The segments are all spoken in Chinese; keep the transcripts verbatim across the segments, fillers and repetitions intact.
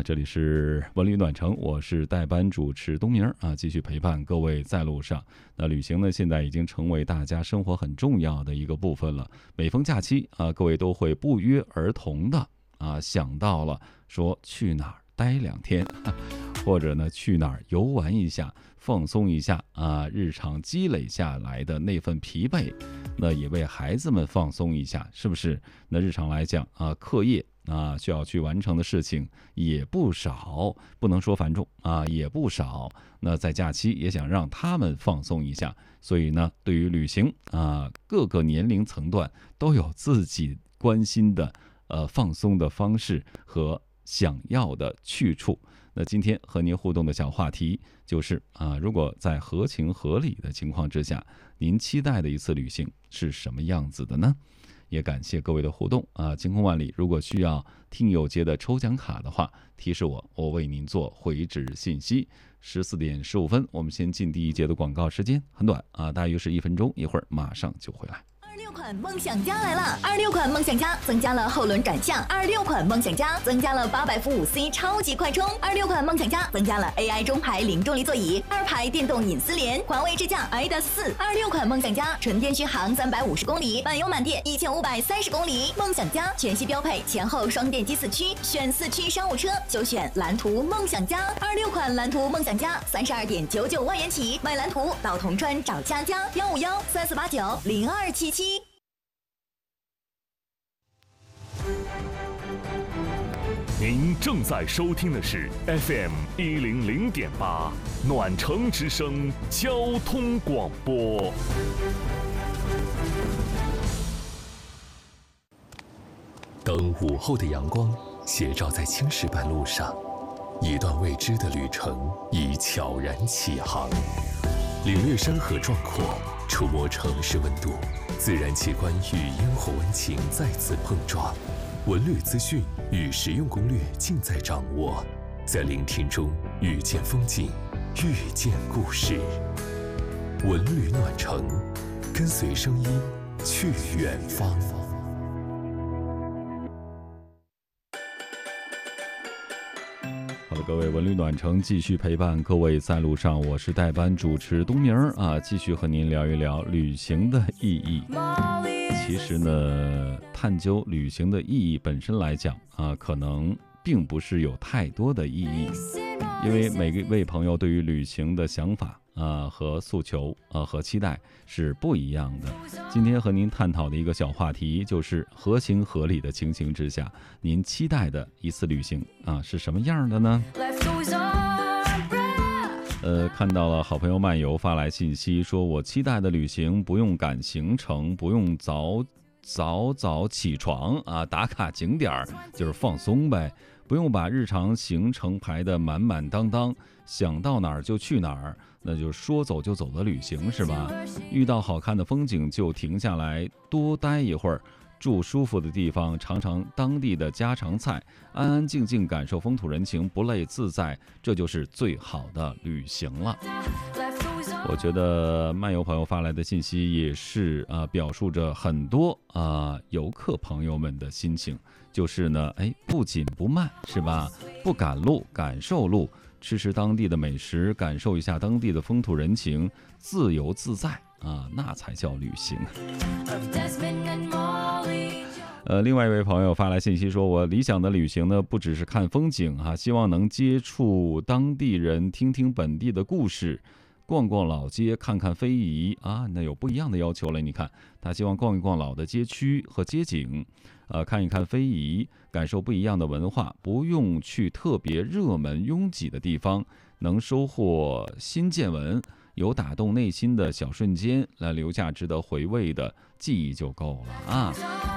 这里是文旅暖城，我是代班主持东明啊，继续陪伴各位在路上。那旅行呢，现在已经成为大家生活很重要的一个部分了。每逢假期啊，各位都会不约而同的啊想到了说去哪儿待两天，或者呢去哪儿游玩一下，放松一下啊，日常积累下来的那份疲惫，那也为孩子们放松一下，是不是？那日常来讲啊，课业啊，需要去完成的事情也不少，不能说繁重啊，也不少。那在假期也想让他们放松一下，所以呢，对于旅行啊，各个年龄层段都有自己关心的呃放松的方式和想要的去处。那今天和您互动的小话题就是啊，如果在合情合理的情况之下，您期待的一次旅行是什么样子的呢？也感谢各位的互动啊！晴空万里，如果需要听友节的抽奖卡的话，提示我，我为您做回执信息。十四点十五分，我们先进第一节的广告时间，很短啊，大约是一分钟，一会儿马上就回来。 二六款梦想家来了！二六款梦想家增加了后轮转向，二六款梦想家增加了八百伏五 C 超级快充，二六款梦想家增加了 A I 中排零重力座椅，二排电动隐私帘，环卫支架 i D A S 四。二六款梦想家纯电续航三百五十公里，满油满电一千五百三十公里。梦想家全系标配前后双电机四驱，选四驱商务车就选蓝图梦想家。二六款蓝图梦想家三十二点九九万元起，买蓝图到铜川找佳佳，幺五幺三四八九零二七七。 您正在收听的是 F M 一零零点八暖城之声交通广播。 当午后的阳光斜照在青石板路上，一段未知的旅程已悄然起航。领略山河壮阔，触摸城市温度，自然奇观与烟火温情再次碰撞。文旅资讯与实用攻略尽在掌握，在聆听中遇见风景，遇见故事。文旅暖城，跟随声音去远方。 好的，各位文旅暖城继续陪伴各位在路上，我是代班主持东明啊，继续和您聊一聊旅行的意义。其实呢，探究旅行的意义本身来讲啊，可能并不是有太多的意义，因为每一位朋友对于旅行的想法啊和诉求啊和期待是不一样的。今天和您探讨的一个小话题就是合情合理的情形之下，您期待的一次旅行啊是什么样的呢？呃，看到了好朋友漫游发来信息，说我期待的旅行不用赶行程，不用早早早起床啊，打卡景点就是放松呗，不用把日常行程排得满满当当，想到哪儿就去哪儿，那就说走就走的旅行是吧？遇到好看的风景就停下来多待一会儿，住舒服的地方，尝尝当地的家常菜，安安静静感受风土人情，不累自在，这就是最好的旅行了。我觉得漫游朋友发来的信息也是啊、呃，表述着很多啊、呃、游客朋友们的心情，就是呢，哎，不紧不慢是吧？不赶路，感受路，吃吃当地的美食，感受一下当地的风土人情，自由自在啊，那才叫旅行。呃，另外一位朋友发来信息说，我理想的旅行呢，不只是看风景啊，希望能接触当地人，听听本地的故事，逛逛老街，看看非遗啊，那有不一样的要求了。你看，他希望逛一逛老的街区和街景，呃，看一看非遗，感受不一样的文化，不用去特别热门拥挤的地方，能收获新见闻，有打动内心的小瞬间，来留下值得回味的记忆就够了啊。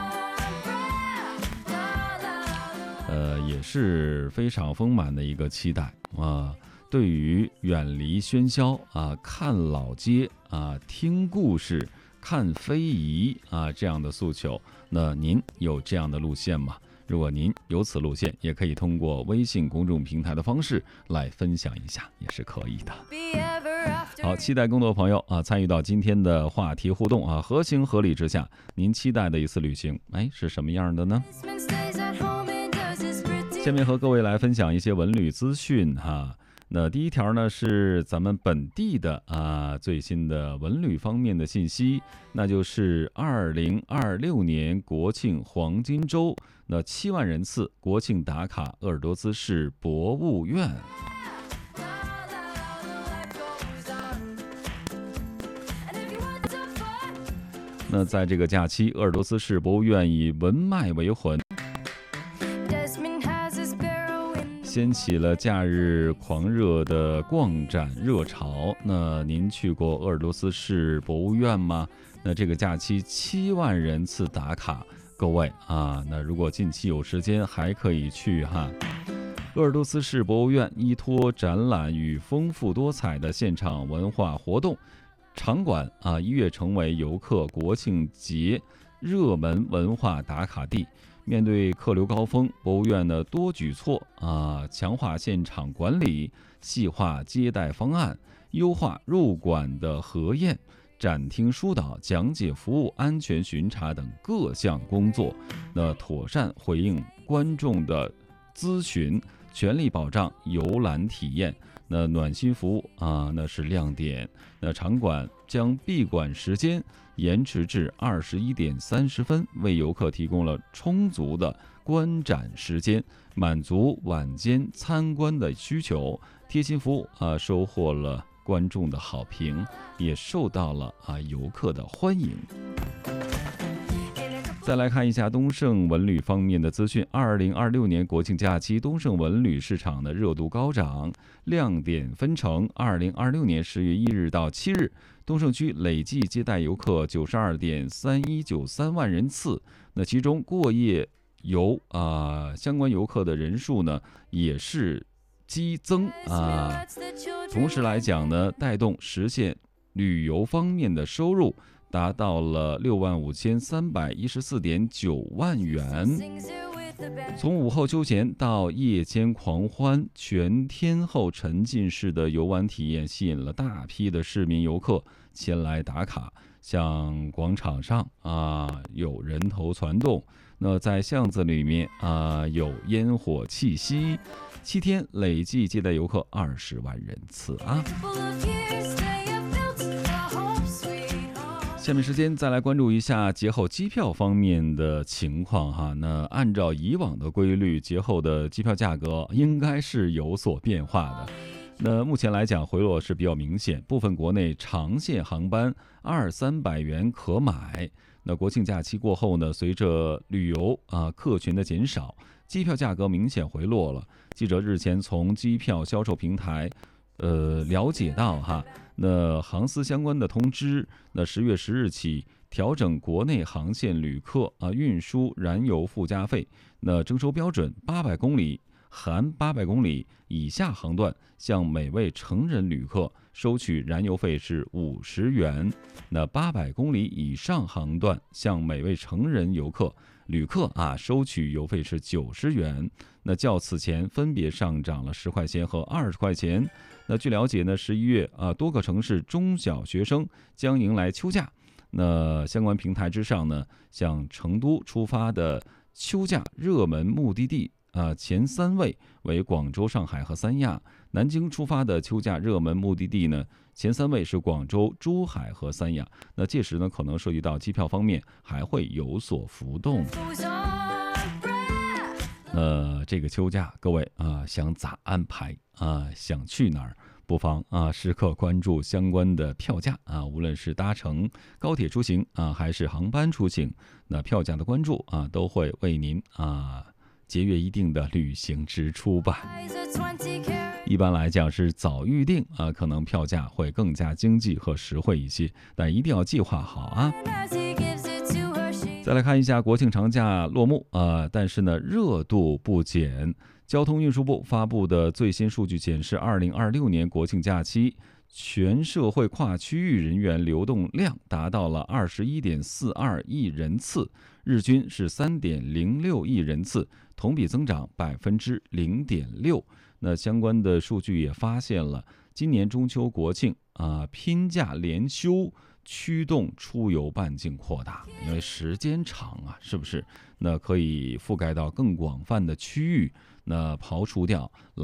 呃，也是非常丰满的一个期待啊。对于远离喧嚣啊，看老街啊，听故事，看非遗啊这样的诉求，那您有这样的路线吗？如果您有此路线，也可以通过微信公众平台的方式来分享一下，也是可以的。好，期待更多朋友啊参与到今天的话题互动啊，合情合理之下，您期待的一次旅行，哎，是什么样的呢？ 下面和各位来分享一些文旅资讯哈。那第一条呢是咱们本地的啊最新的文旅方面的信息，那就是二零二六年国庆黄金周，那七万人次国庆打卡鄂尔多斯市博物院。那在这个假期，鄂尔多斯市博物院以文脉为魂，掀起了假日狂热的逛展热潮。那您去过鄂尔多斯市博物院吗？那这个假期七万人次打卡，各位啊，那如果近期有时间还可以去哈。鄂尔多斯市博物院依托展览与丰富多彩的现场文化活动场馆啊，一跃成为游客国庆节热门文化打卡地。面对客流高峰，博物院的多举措啊，强化现场管理，细化接待方案，优化入馆的核验、展厅疏导、讲解服务、安全巡查等各项工作，那妥善回应观众的咨询，全力保障游览体验。那暖心服务啊，那是亮点。那场馆将闭馆时间延迟至二十一点三十分，为游客提供了充足的观展时间，满足晚间参观的需求。贴心服务啊，收获了观众的好评，也受到了啊游客的欢迎。再来看一下东胜文旅方面的资讯。二零二六年国庆假期，东胜文旅市场的热度高涨，亮点纷呈。二零二六年十月一日到七日，东胜区累计接待游客九十二点三一九三万人次。那其中过夜游啊、呃、相关游客的人数呢，也是激增啊。同时来讲呢，带动实现旅游方面的收入达到了六万五千三百一十四点九万元。从午后休闲到夜间狂欢，全天候沉浸式的游玩体验吸引了大批的市民游客前来打卡。像广场上啊有人头攒动，那在巷子里面啊有烟火气息，七天累计接待游客二十万人次啊。下面时间再来关注一下节后机票方面的情况哈。那按照以往的规律，节后的机票价格应该是有所变化的。那目前来讲，回落是比较明显，部分国内长线航班二三百元可买。那国庆假期过后呢，随着旅游啊客群的减少，机票价格明显回落了。记者日前从机票销售平台呃了解到哈。那航司相关的通知，那十月十日起调整国内航线旅客啊运输燃油附加费，那征收标准八百公里含八百公里以下航段，向每位成人旅客收取燃油费是五十元，那八百公里以上航段向每位成人游客旅客啊收取油费是九十元，那较此前分别上涨了十块钱和二十块钱。那据了解呢，十一月啊，多个城市中小学生将迎来秋假。那相关平台之上呢，像成都出发的秋假热门目的地啊，前三位为广州、上海和三亚；南京出发的秋假热门目的地呢，前三位是广州、珠海和三亚。那届时呢，可能涉及到机票方面还会有所浮动。呃，这个秋假，各位啊、呃，想咋安排啊、呃？想去哪儿？不妨啊，时刻关注相关的票价啊，无论是搭乘高铁出行啊，还是航班出行，那票价的关注啊，都会为您啊节约一定的旅行支出吧。一般来讲是早预定啊，可能票价会更加经济和实惠一些，但一定要计划好啊。再来看一下国庆长假落幕啊、呃，但是呢热度不减。交通运输部发布的最新数据显示，二零二六年国庆假期全社会跨区域人员流动量达到了二十一点四二亿人次，日均是三点零六亿人次，同比增长百分之零点六。那相关的数据也发现了，今年中秋国庆啊、呃，拼假连休驱动出游半径扩大，因为时间长啊，是不是？那可以覆盖到更广泛的区域， 那刨除掉